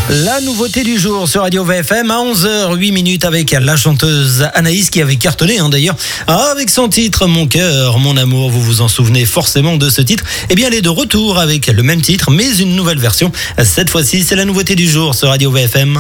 La nouveauté du jour sur Radio VFM à 11h08 avec la chanteuse Anaïs qui avait cartonné d'ailleurs avec son titre Mon cœur, mon amour. Vous vous en souvenez forcément de ce titre. Eh bien, elle est de retour avec le même titre mais une nouvelle version. Cette fois-ci, c'est la nouveauté du jour sur Radio VFM.